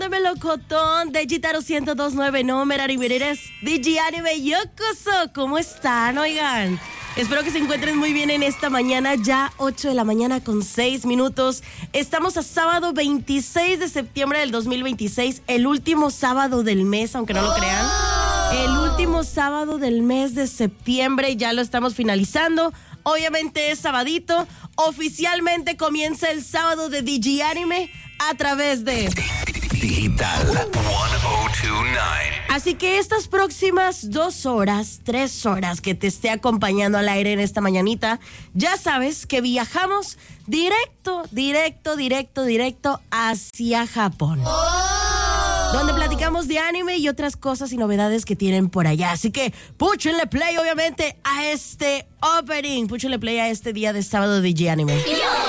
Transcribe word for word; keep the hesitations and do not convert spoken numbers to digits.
de Melocotón de Gitaro ciento dos punto nueve no Merarimereres D J Anime Yokoso. ¿Cómo están? Oigan, espero que se encuentren muy bien en esta mañana, ya ocho de la mañana con seis minutos. Estamos a sábado veintiséis de septiembre del dos mil veintiséis, el último sábado del mes, aunque no lo crean. El último sábado del mes de septiembre, ya lo estamos finalizando. Obviamente es sabadito. Oficialmente comienza el sábado de D J Anime a través de Digital ciento dos punto nueve. Así que estas próximas dos horas, tres horas que te esté acompañando al aire en esta mañanita, ya sabes que viajamos directo, directo, directo, directo hacia Japón. Donde platicamos de anime y otras cosas y novedades que tienen por allá. Así que púchenle play, obviamente, a este opening. Púchenle play a este día de sábado de D J Anime.